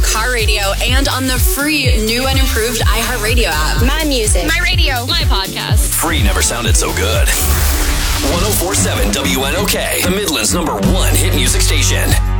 car radio and on the free new and improved iHeartRadio app. My music. My radio. My podcast. Free never sounded so good. 104.7 WNOK, the Midland's #1 hit music station.